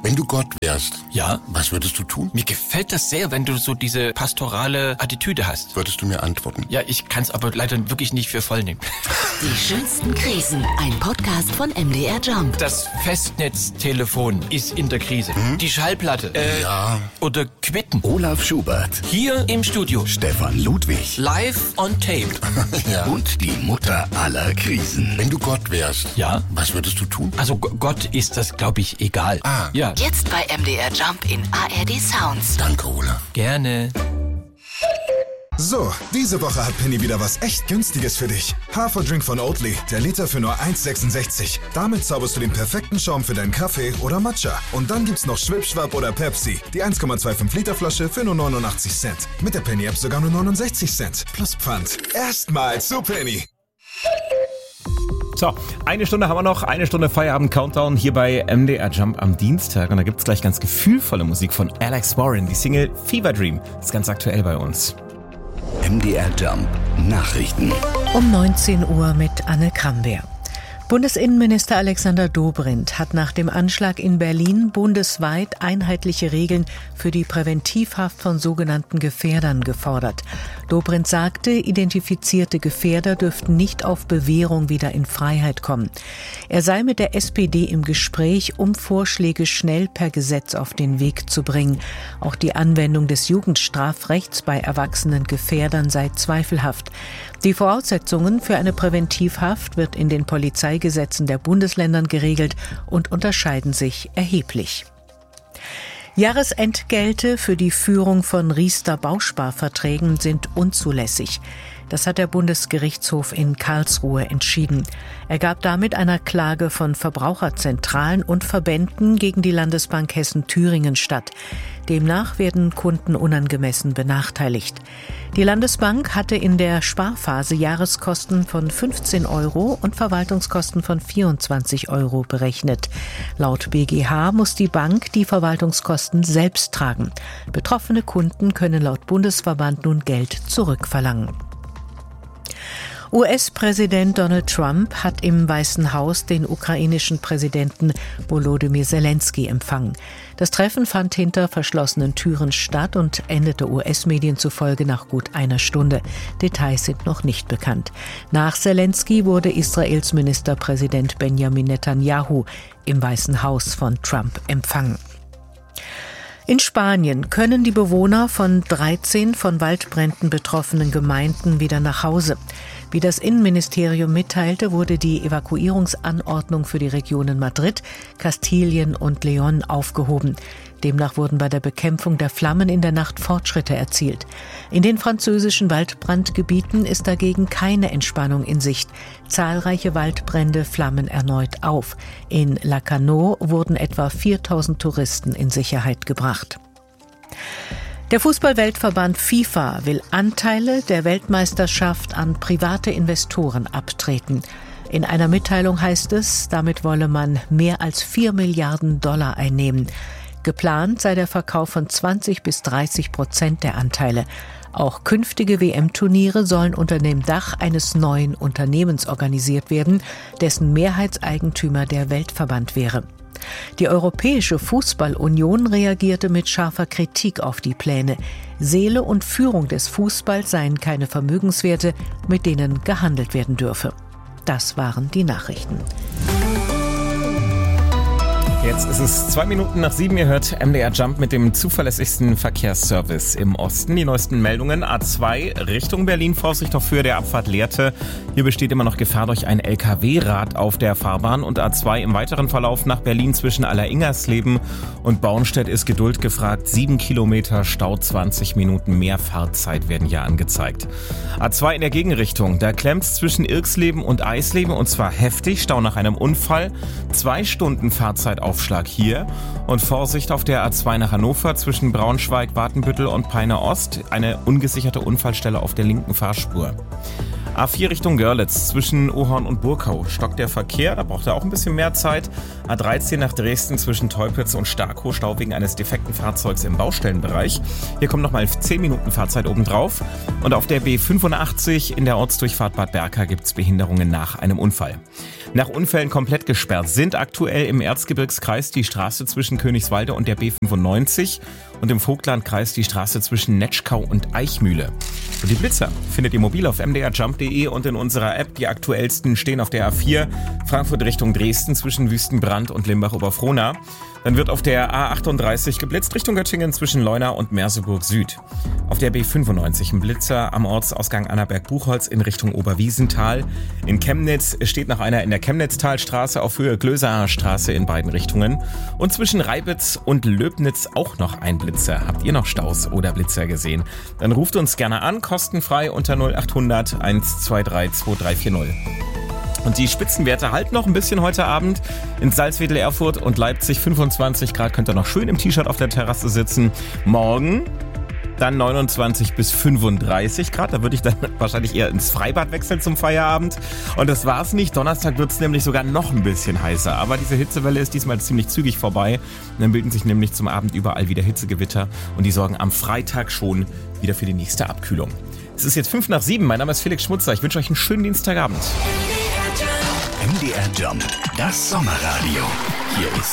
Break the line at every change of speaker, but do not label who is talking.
Wenn du Gott wärst,
Ja?
was würdest du tun?
Mir gefällt das sehr, wenn du so diese pastorale Attitüde hast.
Würdest du mir antworten?
Ja, ich kann es aber leider wirklich nicht für voll nehmen.
Die schönsten Krisen. Ein Podcast von MDR Jump.
Das Festnetztelefon ist in der Krise. Die Schallplatte.
Ja.
Oder Quitten.
Olaf Schubert,
Hier im Studio.
Stefan Ludwig
Live on tape.
Ja.
und die Mutter aller Krisen.
Wenn du Gott wärst,
Ja?
was würdest du tun?
Also Gott ist das, glaube ich, egal.
Ah.
Ja,
Jetzt bei MDR Jump in ARD Sounds.
Danke, Olaf.
gerne.
So, diese Woche hat Penny wieder was echt Günstiges für dich. Haferdrink von Oatly, der Liter für nur 1,66. Damit zauberst du den perfekten Schaum für deinen Kaffee oder Matcha. Und dann gibt's noch Schwipschwap oder Pepsi, die 1,25 Liter Flasche für nur 89 Cent. Mit der Penny-App sogar nur 69 Cent. Plus Pfand. Erstmal zu Penny.
So, eine Stunde haben wir noch, eine Stunde Feierabend-Countdown hier bei MDR Jump am Dienstag. Und da gibt's gleich ganz gefühlvolle Musik von Alex Warren, die Single Fever Dream. Ist ganz aktuell bei uns.
MDR Jump Nachrichten.
Um 19 Uhr mit Anne Krambeer. Bundesinnenminister Alexander Dobrindt hat nach dem Anschlag in Berlin bundesweit einheitliche Regeln für die Präventivhaft von sogenannten Gefährdern gefordert. Dobrindt sagte, identifizierte Gefährder dürften nicht auf Bewährung wieder in Freiheit kommen. Er sei mit der SPD im Gespräch, um Vorschläge schnell per Gesetz auf den Weg zu bringen. Auch die Anwendung des Jugendstrafrechts bei erwachsenen Gefährdern sei zweifelhaft. Die Voraussetzungen für eine Präventivhaft wird in den Polizeigesetzen der Bundesländern geregelt und unterscheiden sich erheblich. Jahresentgelte für die Führung von Riester-Bausparverträgen sind unzulässig. Das hat der Bundesgerichtshof in Karlsruhe entschieden. Er gab damit einer Klage von Verbraucherzentralen und Verbänden gegen die Landesbank Hessen-Thüringen statt. Demnach werden Kunden unangemessen benachteiligt. Die Landesbank hatte in der Sparphase Jahreskosten von 15 € und Verwaltungskosten von 24 € berechnet. Laut BGH muss die Bank die Verwaltungskosten selbst tragen. Betroffene Kunden können laut Bundesverband nun Geld zurückverlangen. US-Präsident Donald Trump hat im Weißen Haus den ukrainischen Präsidenten Volodymyr Zelensky empfangen. Das Treffen fand hinter verschlossenen Türen statt und endete US-Medien zufolge nach gut einer Stunde. Details sind noch nicht bekannt. Nach Zelensky wurde Israels Ministerpräsident Benjamin Netanyahu im Weißen Haus von Trump empfangen. In Spanien können die Bewohner von 13 von Waldbränden betroffenen Gemeinden wieder nach Hause. Wie das Innenministerium mitteilte, wurde die Evakuierungsanordnung für die Regionen Madrid, Kastilien und León aufgehoben. Demnach wurden bei der Bekämpfung der Flammen in der Nacht Fortschritte erzielt. In den französischen Waldbrandgebieten ist dagegen keine Entspannung in Sicht. Zahlreiche Waldbrände flammen erneut auf. In Lacanau wurden etwa 4.000 Touristen in Sicherheit gebracht. Der Fußball-Weltverband FIFA will Anteile der Weltmeisterschaft an private Investoren abtreten. In einer Mitteilung heißt es, damit wolle man mehr als $4 Milliarden einnehmen. Geplant sei der Verkauf von 20-30% der Anteile. Auch künftige WM-Turniere sollen unter dem Dach eines neuen Unternehmens organisiert werden, dessen Mehrheitseigentümer der Weltverband wäre. Die Europäische Fußball-Union reagierte mit scharfer Kritik auf die Pläne. Seele und Führung des Fußballs seien keine Vermögenswerte, mit denen gehandelt werden dürfe. Das waren die Nachrichten.
Jetzt ist es 2 Minuten nach 7. Ihr hört MDR Jump mit dem zuverlässigsten Verkehrsservice im Osten. Die neuesten Meldungen: A2 Richtung Berlin, Vorsicht auf Höhe der Abfahrt Lehrte. Hier besteht immer noch Gefahr durch ein LKW-Rad auf der Fahrbahn. Und A2 im weiteren Verlauf nach Berlin zwischen Alleringers-Leben und Bornstedt ist Geduld gefragt. 7 Kilometer Stau, 20 Minuten mehr Fahrzeit werden hier angezeigt. A2 in der Gegenrichtung, da klemmt's zwischen Irksleben und Eisleben und zwar heftig. Stau nach einem Unfall. 2 Stunden Fahrzeitaufschlag hier und Vorsicht auf der A2 nach Hannover zwischen Braunschweig, Watenbüttel und Peine Ost. Eine ungesicherte Unfallstelle auf der linken Fahrspur. A4 Richtung Görlitz zwischen Ohorn und Burkau stockt der Verkehr, da braucht er auch ein bisschen mehr Zeit. A13 nach Dresden zwischen Teupitz und Starkow, Stau wegen eines defekten Fahrzeugs im Baustellenbereich. Hier kommt nochmal 10 Minuten Fahrzeit obendrauf. Und auf der B85 in der Ortsdurchfahrt Bad Berka gibt es Behinderungen nach einem Unfall. Nach Unfällen komplett gesperrt sind aktuell im Erzgebirgskreis die Straße zwischen Königswalde und der B95 und im Vogtlandkreis die Straße zwischen Netschkau und Eichmühle. Und die Blitzer findet ihr mobil auf mdrjump.de und in unserer App. Die aktuellsten stehen auf der A4 Frankfurt Richtung Dresden zwischen Wüstenbrand und Limbach-Oberfrohna. Dann wird auf der A38 geblitzt Richtung Göttingen zwischen Leuna und Merseburg Süd. Auf der B95 ein Blitzer am Ortsausgang Annaberg-Buchholz in Richtung Oberwiesenthal. In Chemnitz steht noch einer in der Chemnitztalstraße auf Höhe Glösaer Straße in beiden Richtungen. Und zwischen Reibitz und Löbnitz auch noch ein Blitzer. Habt ihr noch Staus oder Blitzer gesehen? Dann ruft uns gerne an, kostenfrei unter 0800 123 2340. Und die Spitzenwerte halten noch ein bisschen heute Abend. In Salzwedel, Erfurt und Leipzig 25 Grad. Könnt ihr noch schön im T-Shirt auf der Terrasse sitzen. Morgen dann 29 bis 35 Grad. Da würde ich dann wahrscheinlich eher ins Freibad wechseln zum Feierabend. Und das war's nicht. Donnerstag wird es nämlich sogar noch ein bisschen heißer. Aber diese Hitzewelle ist diesmal ziemlich zügig vorbei. Und dann bilden sich nämlich zum Abend überall wieder Hitzegewitter. Und die sorgen am Freitag schon wieder für die nächste Abkühlung. Es ist jetzt 6:55. Mein Name ist Felix Schmutzer. Ich wünsche euch einen schönen Dienstagabend.
MDR Jump, das Sommerradio. Hier ist